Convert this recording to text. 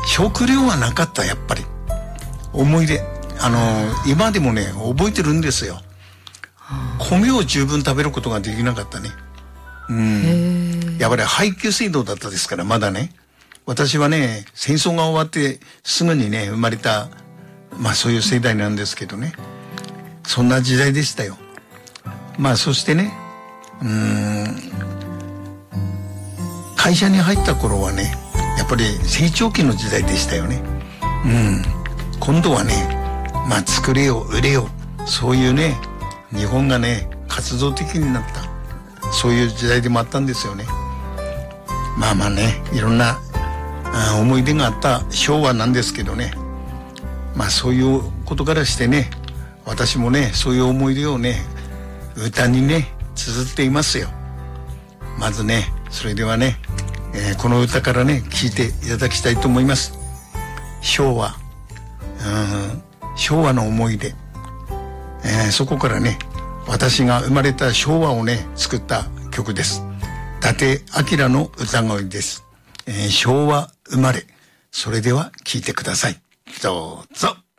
食料はなかった。やっぱり思い出、今でもね覚えてるんですよ。米を十分食べることができなかったね。やっぱり配給制度だったですから。まだね、私はね戦争が終わってすぐにね生まれた、そういう世代なんですけどね、そんな時代でしたよ。そしてね、会社に入った頃はねやっぱり成長期の時代でしたよね。今度はね作れよ売れよ、そういうね日本がね活動的になった、そういう時代でもあったんですよね。ね、いろんな思い出があった昭和なんですけどね、そういうことからしてね、私もねそういう思い出をね歌にね綴っていますよ。まずね、それではね、この歌からね聴いていただきたいと思います。昭和の思い出、そこからね私が生まれた昭和をね作った曲です。伊達明の歌声です。昭和生まれ。それでは聴いてください。どうぞ。